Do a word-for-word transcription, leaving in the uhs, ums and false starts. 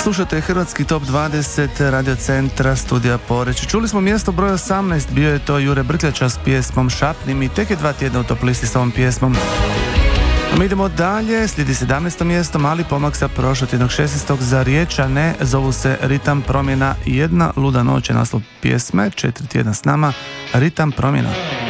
Slušate Hrvatski top dvadeset Radio Centra Studija Poreć. Čuli smo mjesto broj osamnaest, bio je to Jure Brkljača s pjesmom Šapni mi, tek je dva tjedna u top listi s ovom pjesmom. A mi idemo dalje, slijedi sedamnaesto mjesto, mali pomak sa prošlotjednog šesnaestog za Riječane, zovu se Ritam promjena, jedna luda noć je naslov pjesme, četiri tjedna s nama, Ritam promjena.